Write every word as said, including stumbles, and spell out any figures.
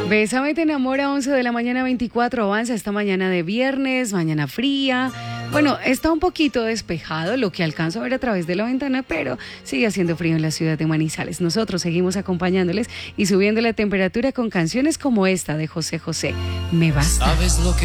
Bésame te enamora, once de la mañana, veinticuatro, avanza esta mañana de viernes, mañana fría. Bueno, está un poquito despejado lo que alcanzo a ver a través de la ventana, pero sigue haciendo frío en la ciudad de Manizales. Nosotros seguimos acompañándoles y subiendo la temperatura con canciones como esta de José José, Me Basta. ¿Sabes lo que